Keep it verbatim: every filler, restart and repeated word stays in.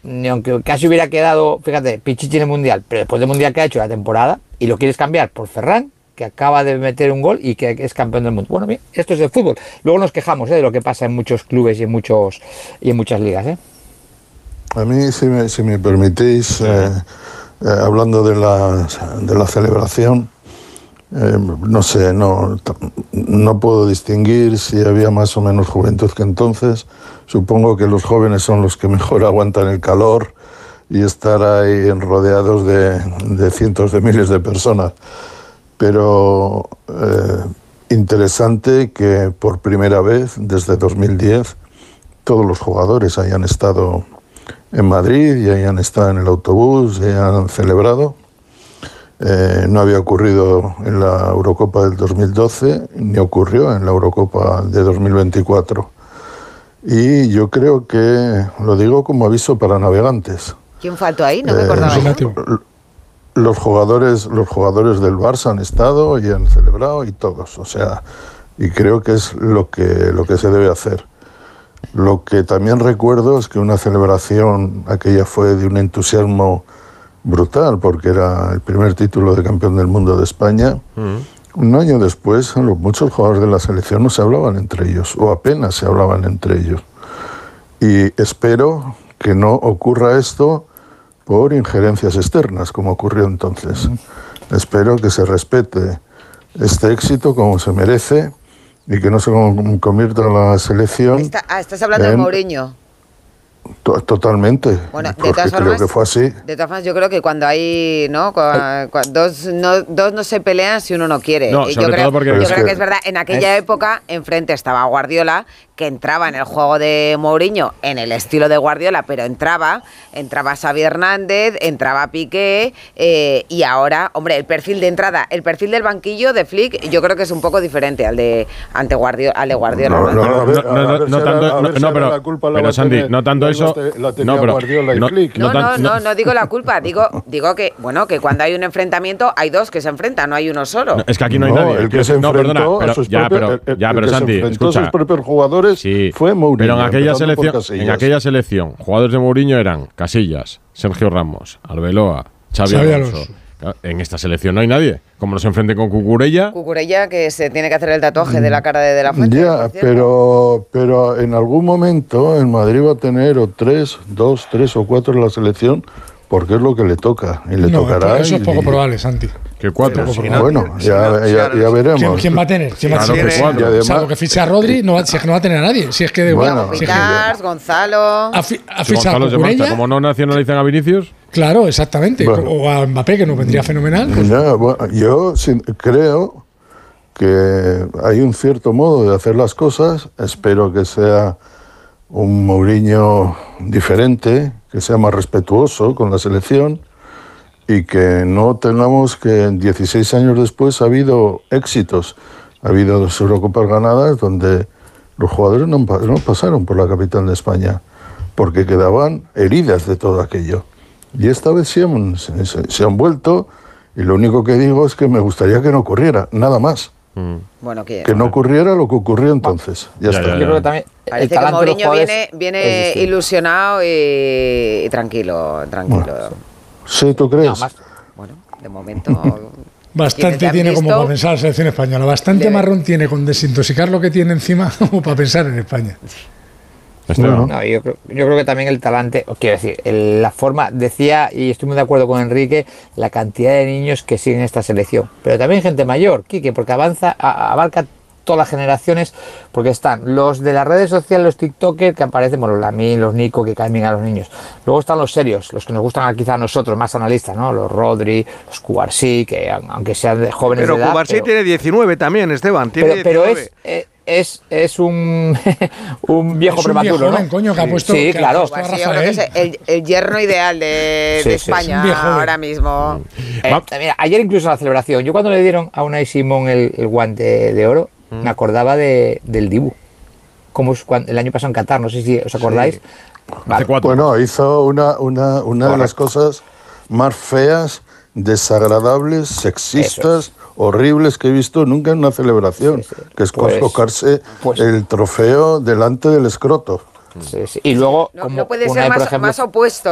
ni aunque casi hubiera quedado, fíjate, Pichichi en el Mundial, pero después del Mundial que ha hecho la temporada, y lo quieres cambiar por Ferran, que acaba de meter un gol y que es campeón del mundo. Bueno, bien, esto es el fútbol. Luego nos quejamos ¿eh? de lo que pasa en muchos clubes y en muchos y en muchas ligas. ¿eh? A mí, si me, si me permitís, eh, eh, hablando de la, de la celebración, eh, no sé, no, no puedo distinguir si había más o menos juventud que entonces. Supongo que los jóvenes son los que mejor aguantan el calor y estar ahí rodeados de, de cientos de miles de personas. Pero eh, interesante que por primera vez desde dos mil diez todos los jugadores hayan estado en Madrid y hayan estado en el autobús y hayan celebrado. Eh, no había ocurrido en la Eurocopa del dos mil doce ni ocurrió en la Eurocopa de dos mil veinticuatro. Y yo creo que, lo digo como aviso para navegantes. ¿Quién faltó ahí? No me acordaba. Eh, Los jugadores, los jugadores del Barça han estado y han celebrado y todos, o sea, y creo que es lo que, lo que se debe hacer. Lo que también recuerdo es que una celebración, aquella fue de un entusiasmo brutal, porque era el primer título de campeón del mundo de España. Mm. Un año después, los, muchos jugadores de la selección no se hablaban entre ellos, o apenas se hablaban entre ellos. Y espero que no ocurra esto por injerencias externas, como ocurrió entonces. Uh-huh. Espero que se respete este éxito como se merece y que no se convierta la selección... Está, ah, estás hablando en, de Mourinho. To- totalmente. Bueno, de porque todas creo formas, que fue así. De todas formas, yo creo que cuando hay, ¿no? Cuando, cuando dos, no, dos no se pelean si uno no quiere. No, yo sobre creo, todo porque... yo Es creo que, que es verdad, en aquella es... época, enfrente estaba Guardiola, que entraba en el juego de Mourinho, en el estilo de Guardiola, pero entraba, entraba Xavi Hernández, entraba Piqué, eh, y ahora, hombre, el perfil de entrada, el perfil del banquillo de Flick, yo creo que es un poco diferente al de ante Guardiola, al de Guardiola. No, no, no, no, no, no tanto, no, no, pero, pero Sandy, no tanto eso, no, pero, no, no, no, no, no digo la culpa, digo, digo que, bueno, que cuando hay un enfrentamiento hay dos que se enfrentan, no hay uno solo. No, es que aquí no hay nadie. El que se no, enfrentó perdona, pero, a sus ya, propios, pero, el, ya, pero el Santi, escucha. sus propios jugadores sí, fue Mourinho. Pero en aquella selección, en aquella selección, jugadores de Mourinho eran Casillas, Sergio Ramos, Arbeloa, Xavi Alonso. Alonso. En esta selección no hay nadie. Como nos enfrente con Cucurella. Cucurella, que se tiene que hacer el tatuaje de la cara de, de la Fuente. Ya, pero, pero en algún momento el Madrid va a tener o tres, dos, tres o cuatro en la selección, porque es lo que le toca. Y le no, tocará. Eso y, es poco probable, Santi. Que cuatro. Si no, bueno, ya, ya, ya veremos. ¿Quién, ¿Quién va a tener? ¿Quién va a tener? Claro que Además, salvo que fiche a Rodri, no va, si es que no va a tener a nadie. Si es que de bueno, si Picar, Gonzalo. A, fi, a si fichar Gonzalo a se marcha, como no nacionalizan a Vinicius. Claro, exactamente. Bueno. O a Mbappé, que nos vendría fenomenal. Pues. Ya, bueno, yo sí, creo que hay un cierto modo de hacer las cosas. Espero que sea un Mourinho diferente, que sea más respetuoso con la selección y que no tengamos que dieciséis años después ha habido éxitos. Ha habido dos Eurocopas ganadas donde los jugadores no, no pasaron por la capital de España porque quedaban heridas de todo aquello. Y esta vez sí han, se, se han vuelto y lo único que digo es que me gustaría que no ocurriera, nada más. Mm. Bueno, que, que no ocurriera lo que ocurrió entonces. Ya, ya está. Ya, ya. Yo creo que también parece que Mourinho viene, viene ilusionado y, y tranquilo, tranquilo. Bueno. Sí, ¿tú crees? No, más, bueno, de momento... Bastante tiene visto? como para pensar la selección española. Bastante Debe. marrón tiene con desintoxicar lo que tiene encima como para pensar en España. Bueno. No, yo, creo, yo creo que también el talante, quiero decir, el, la forma, decía, y estoy muy de acuerdo con Enrique, la cantidad de niños que siguen esta selección. Pero también gente mayor, Quique, porque avanza, a, abarca todas las generaciones, porque están los de las redes sociales, los tiktokers que aparecen, bueno, los Lamine, los Nico, que caen bien a los niños. Luego están los serios, los que nos gustan quizá a nosotros, más analistas, ¿no? Los Rodri, los Cubarsí, que aunque sean de jóvenes pero de edad... Cubarsí pero tiene diecinueve también, Esteban, tiene pero, diecinueve. Pero es... Eh, Es, es un, un viejo es un prematuro, viejo ¿no? Joven, coño, que ha puesto, sí, que claro. Ha puesto sí, yo creo que es el, el yerno ideal de, sí, de sí, España sí, ahora mismo. Eh, mira, ayer incluso en la celebración, yo cuando le dieron a Unai Simón el, el guante de oro, mm. me acordaba de, del Dibu. Como es cuando, el año pasado en Qatar, no sé si os acordáis. Sí. Vale. Bueno, hizo una, una, una de las cosas más feas, desagradables, sexistas, horribles que he visto nunca en una celebración, sí, sí. que es pues, colocarse pues, el trofeo delante del escroto. Sí, sí. Y luego, no, como no puede una, ser más, por ejemplo, más opuesto.